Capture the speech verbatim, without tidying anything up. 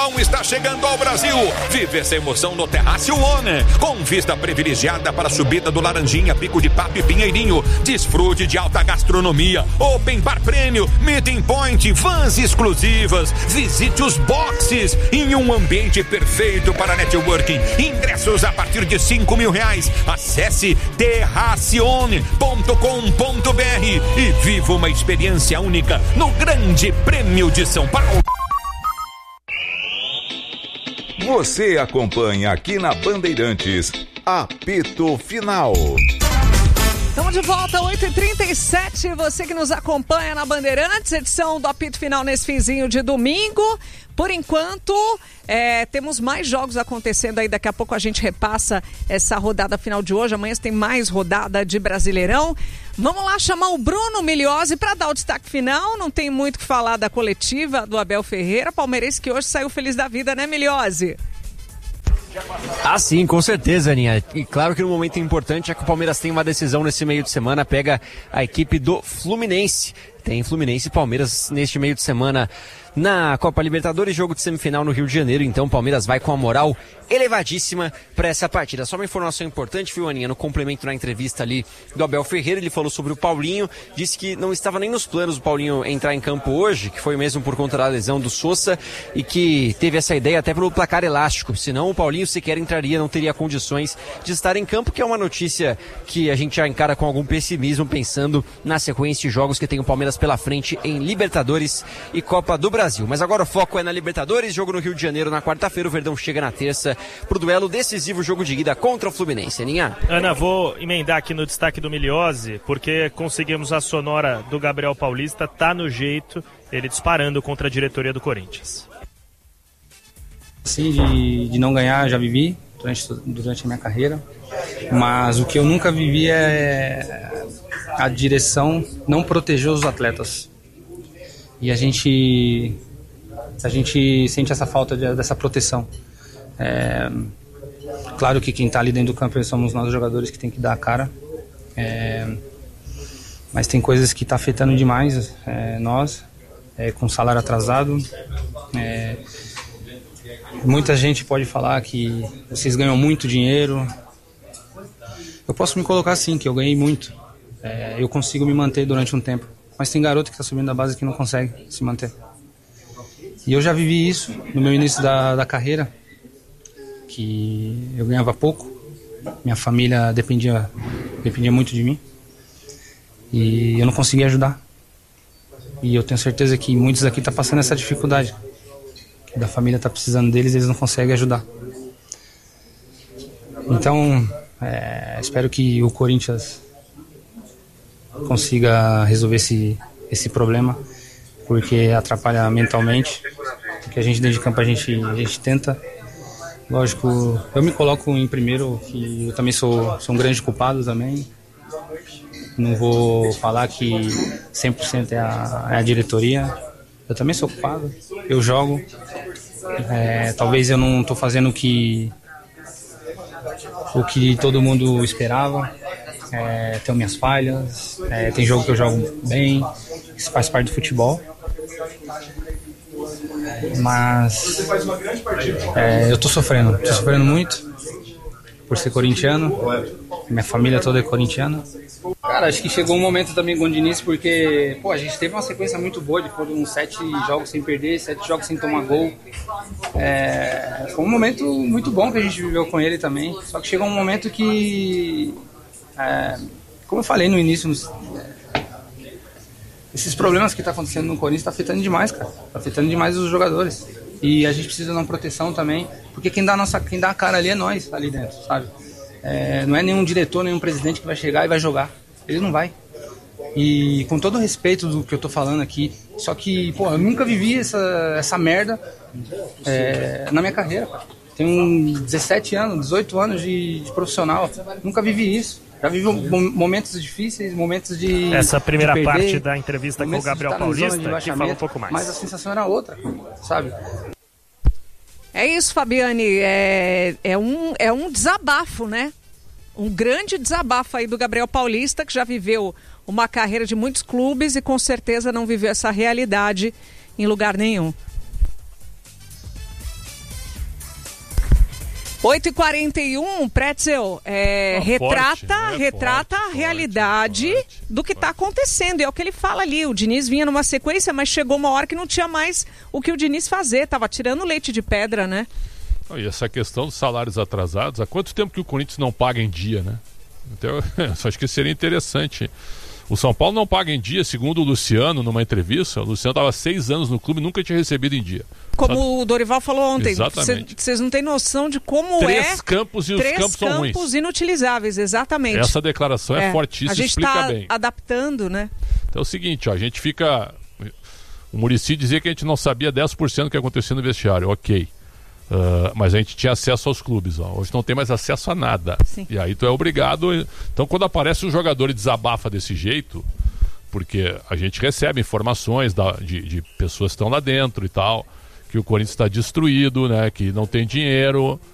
Está chegando ao Brasil. Vive essa emoção no Terrácio One, com vista privilegiada para a subida do Laranjinha, Pico de Papo e Pinheirinho. Desfrute de alta gastronomia, open bar prêmio, meeting point, vans exclusivas. Visite os boxes em um ambiente perfeito para networking. Ingressos a partir de cinco mil reais. Acesse terracione ponto com ponto br e viva uma experiência única no Grande Prêmio de São Paulo. Você acompanha aqui na Bandeirantes, Apito Final. Estamos de volta, oito e trinta e sete, você que nos acompanha na Bandeirantes, edição do Apito Final nesse finzinho de domingo. Por enquanto, é, temos mais jogos acontecendo aí, daqui a pouco a gente repassa essa rodada final de hoje, amanhã tem mais rodada de Brasileirão. Vamos lá chamar o Bruno Migliozzi para dar o destaque final, não tem muito o que falar da coletiva do Abel Ferreira, palmeirense que hoje saiu feliz da vida, né, Migliozzi? Ah, sim, com certeza, Aninha. E claro que no momento importante é que o Palmeiras tem uma decisão nesse meio de semana, pega a equipe do Fluminense. Tem Fluminense e Palmeiras neste meio de semana na Copa Libertadores, jogo de semifinal no Rio de Janeiro. Então o Palmeiras vai com a moral elevadíssima para essa partida. Só uma informação importante, viu, Aninha, no complemento na entrevista ali do Abel Ferreira, ele falou sobre o Paulinho, disse que não estava nem nos planos o Paulinho entrar em campo hoje, que foi mesmo por conta da lesão do Sousa, e que teve essa ideia até pelo placar elástico, senão o Paulinho sequer entraria, não teria condições de estar em campo, que é uma notícia que a gente já encara com algum pessimismo, pensando na sequência de jogos que tem o Palmeiras pela frente em Libertadores e Copa do Brasil. Mas agora o foco é na Libertadores, jogo no Rio de Janeiro na quarta-feira, o Verdão chega na terça pro duelo decisivo, jogo de ida contra o Fluminense. Aninha? Ana, vou emendar aqui no destaque do Migliozzi, porque conseguimos a sonora do Gabriel Paulista, tá no jeito, ele disparando contra a diretoria do Corinthians. Sim, de, de não ganhar já vivi durante, durante a minha carreira, mas o que eu nunca vivi é a direção não proteger os atletas. E a gente, a gente sente essa falta de, dessa proteção. É, claro que quem está ali dentro do campo somos nós, os jogadores, que tem que dar a cara. É, mas tem coisas que estão tá afetando demais é, nós, é, com salário atrasado. É, muita gente pode falar que vocês ganham muito dinheiro. Eu posso me colocar assim, que eu ganhei muito. É, eu consigo me manter durante um tempo. Mas tem garoto que está subindo da base que não consegue se manter. E eu já vivi isso no meu início da, da carreira, que eu ganhava pouco, minha família dependia, dependia muito de mim, e eu não conseguia ajudar. E eu tenho certeza que muitos aqui estão passando essa dificuldade, que da família está precisando deles e eles não conseguem ajudar. Então, é, espero que o Corinthians consiga resolver esse, esse problema, porque atrapalha mentalmente, porque a gente dentro de campo a gente, a gente tenta. Lógico, eu me coloco em primeiro, que eu também sou, sou um grande culpado também. Não vou falar que cem por cento é a, é a diretoria. Eu também sou culpado, eu jogo. É, talvez eu não estou fazendo o que, o que todo mundo esperava. É, tenho minhas falhas, é, tem jogo que eu jogo bem, isso faz parte do futebol. Mas é, eu tô sofrendo, tô sofrendo muito por ser corintiano, minha família toda é corintiana. Cara, acho que chegou um momento também com o Diniz, porque pô, a gente teve uma sequência muito boa, de foram sete jogos sem perder, sete jogos sem tomar gol. É, foi um momento muito bom que a gente viveu com ele também, só que chegou um momento que, é, como eu falei no início, é, esses problemas que tá acontecendo no Corinthians tá afetando demais, cara, tá afetando demais os jogadores. E a gente precisa de uma proteção também, porque quem dá a, nossa, quem dá a cara ali é nós, ali dentro, sabe? É, não é nenhum diretor, nenhum presidente que vai chegar e vai jogar. Ele não vai. E com todo o respeito do que eu tô falando aqui, só que, pô, eu nunca vivi essa, essa merda é, na minha carreira, cara. Tenho dezessete anos, dezoito anos de, de profissional, nunca vivi isso. Já vivi momentos difíceis, momentos de Essa primeira de perder, parte da entrevista com o Gabriel Paulista, que fala um pouco mais. Mas a sensação era outra, sabe? É isso, Fabiane, é, é, um, é um desabafo, né? Um grande desabafo aí do Gabriel Paulista, que já viveu uma carreira de muitos clubes e com certeza não viveu essa realidade em lugar nenhum. oito e quarenta e um, Pretzel, é, Ah, retrata, forte, né? retrata Forte, a realidade forte, do que está acontecendo. E é o que ele fala ali. O Diniz vinha numa sequência, mas chegou uma hora que não tinha mais o que o Diniz fazer. Tava tirando leite de pedra, né? E essa questão dos salários atrasados, há quanto tempo que o Corinthians não paga em dia, né? Então, eu acho que seria interessante. O São Paulo não paga em dia, segundo o Luciano, numa entrevista. O Luciano estava seis anos no clube e nunca tinha recebido em dia. Como Só... o Dorival falou ontem. Exatamente. Vocês não têm noção de como Três é... Três campos e os Três campos são ruins. campos inutilizáveis, exatamente. Essa declaração é, é fortíssima, a gente explica tá bem. Adaptando, né? Então é o seguinte, ó, a gente fica... O Muricy dizia que a gente não sabia dez por cento do que acontecia no vestiário. Ok. Uh, mas a gente tinha acesso aos clubes, ó. Hoje não tem mais acesso a nada. Sim. E aí tu é obrigado. Então quando aparece um jogador e desabafa desse jeito, porque a gente recebe informações da, de, de pessoas que estão lá dentro e tal, que o Corinthians está destruído, né? Que não tem dinheiro.